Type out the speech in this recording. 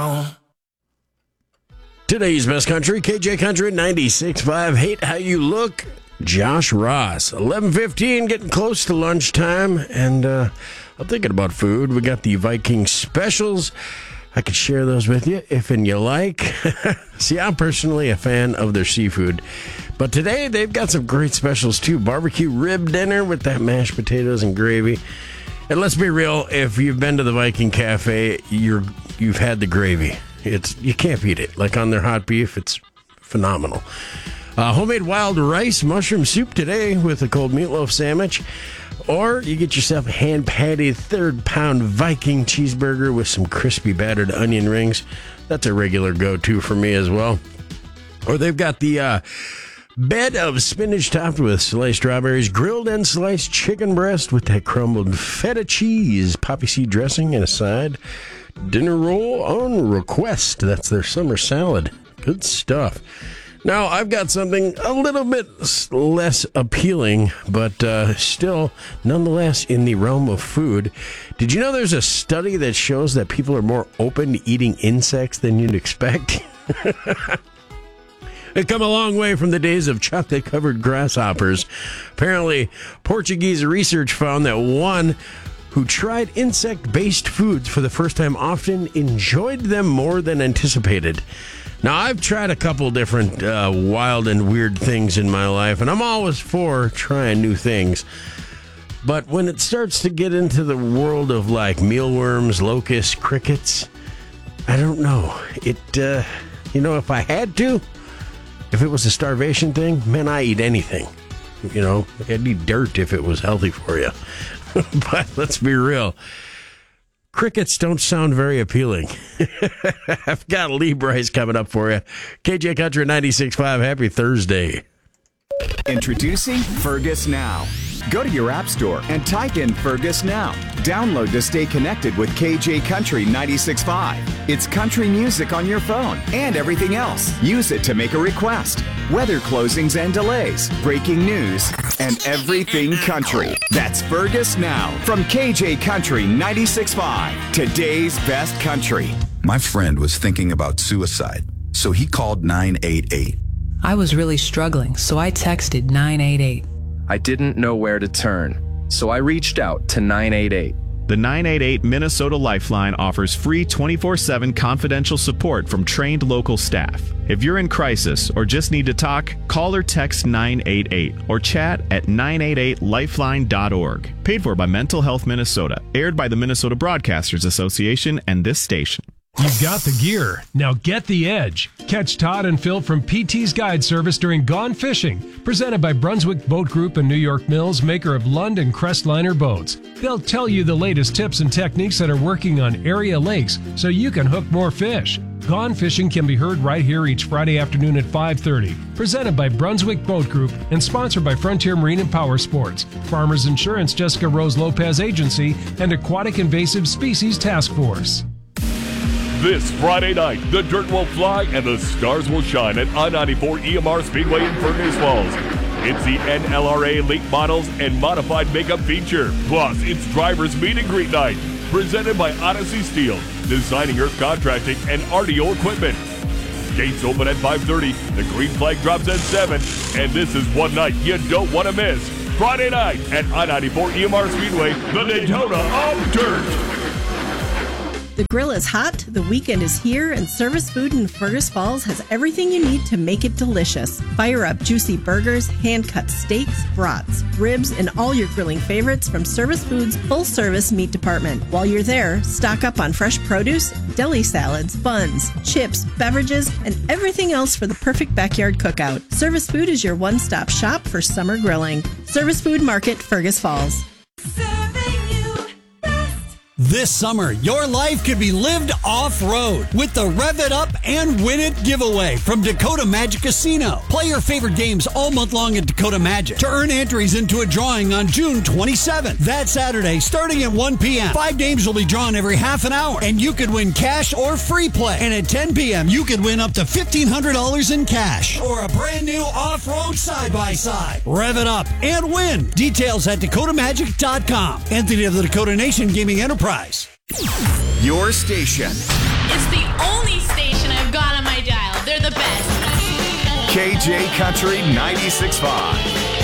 Today's best country, KJ Country 96.5. Hate how you look, Josh Ross. 11:15, getting close to lunchtime, and I'm thinking about food. We got the Viking specials. I could share those with you if and you like. See, I'm personally a fan of their seafood, but today they've got some great specials too. Barbecue rib dinner with that mashed potatoes and gravy. And let's be real, if you've been to the Viking Cafe, you've had the gravy. You can't beat it. Like on their hot beef, it's phenomenal. Homemade wild rice mushroom soup today with a cold meatloaf sandwich. Or you get yourself a hand-patted third-pound Viking cheeseburger with some crispy battered onion rings. That's a regular go-to for me as well. Or they've got the bed of spinach topped with sliced strawberries, grilled and sliced chicken breast with that crumbled feta cheese, poppy seed dressing, and a side. Dinner roll on request. That's their summer salad. Good stuff. Now, I've got something a little bit less appealing, but still, nonetheless, in the realm of food. Did you know there's a study that shows that people are more open to eating insects than you'd expect? They've come a long way from the days of chocolate-covered grasshoppers. Apparently, Portuguese research found that one who tried insect-based foods for the first time often enjoyed them more than anticipated. Now, I've tried a couple different wild and weird things in my life, and I'm always for trying new things. But when it starts to get into the world of, like, mealworms, locusts, crickets, I don't know. If I had to, if it was a starvation thing, man, I eat anything. I'd eat dirt if it was healthy for you. But let's be real. Crickets don't sound very appealing. I've got Lee Bryce coming up for you. KJ Country 96.5. Happy Thursday. Introducing Fergus Now. Go to your app store and type in Fergus Now. Download to stay connected with KJ Country 96.5. It's country music on your phone and everything else. Use it to make a request. Weather closings and delays, breaking news, and everything country. That's Fergus Now from KJ Country 96.5. Today's best country. My friend was thinking about suicide, so he called 988. I was really struggling, so I texted 988. I didn't know where to turn, so I reached out to 988. The 988 Minnesota Lifeline offers free 24/7 confidential support from trained local staff. If you're in crisis or just need to talk, call or text 988 or chat at 988lifeline.org. Paid for by Mental Health Minnesota. Aired by the Minnesota Broadcasters Association and this station. You've got the gear. Now get the edge. Catch Todd and Phil from PT's Guide Service during Gone Fishing, presented by Brunswick Boat Group and New York Mills, maker of Lund and Crestliner boats. They'll tell you the latest tips and techniques that are working on area lakes so you can hook more fish. Gone Fishing can be heard right here each Friday afternoon at 5:30. Presented by Brunswick Boat Group and sponsored by Frontier Marine and Power Sports, Farmers Insurance Jessica Rose Lopez Agency, and Aquatic Invasive Species Task Force. This Friday night, the dirt will fly and the stars will shine at I-94 EMR Speedway in Fergus Falls. It's the NLRA Late Models and Modified Makeup feature. Plus, it's Drivers Meet and Greet Night, presented by Odyssey Steel, Designing Earth Contracting, and RDO Equipment. Gates open at 5:30, the green flag drops at 7, and this is one night you don't want to miss. Friday night at I-94 EMR Speedway, the Daytona of Dirt. The grill is hot, the weekend is here, and Service Food in Fergus Falls has everything you need to make it delicious. Fire up juicy burgers, hand-cut steaks, brats, ribs, and all your grilling favorites from Service Food's full-service meat department. While you're there, stock up on fresh produce, deli salads, buns, chips, beverages, and everything else for the perfect backyard cookout. Service Food is your one-stop shop for summer grilling. Service Food Market, Fergus Falls. This summer, your life could be lived off-road with the Rev It Up and Win It giveaway from Dakota Magic Casino. Play your favorite games all month long at Dakota Magic to earn entries into a drawing on June 27th. That Saturday, starting at 1 p.m., 5 games will be drawn every half an hour, and you could win cash or free play. And at 10 p.m., you could win up to $1,500 in cash or a brand new off-road side-by-side. Rev it up and win. Details at DakotaMagic.com. Entity of the Dakota Nation Gaming Enterprise. Your station. is the only station I've got on my dial. They're the best. KJ Country 96.5.